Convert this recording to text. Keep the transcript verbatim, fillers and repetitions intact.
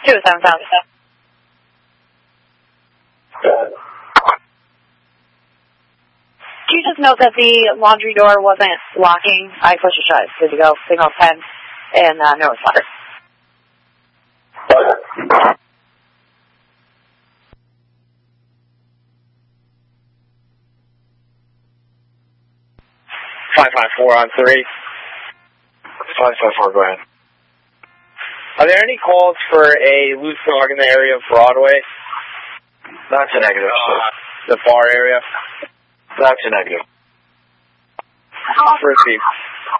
two oh seven thousand. Can you just note that the laundry door wasn't locking? I pushed it shut. Good to go. Signal ten and uh, no responder. five five four on three. five five four, go ahead. Are there any calls for a loose dog in the area of Broadway? That's a negative. Uh, the bar area? That's a negative. Proceed.